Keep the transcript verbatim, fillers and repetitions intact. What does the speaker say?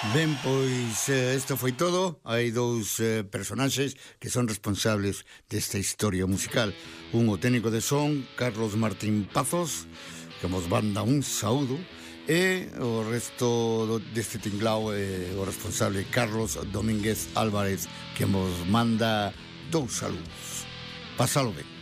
Ben, pois eh, isto foi todo. Hai dous eh, personaxes que son responsables desta historia musical. Un o técnico de son, Carlos Martín Pazos, que mos manda un saúdo, e o resto do, deste tinglao é o responsable Carlos Domínguez Álvarez, que mos manda dous saludos. Pásalo ben.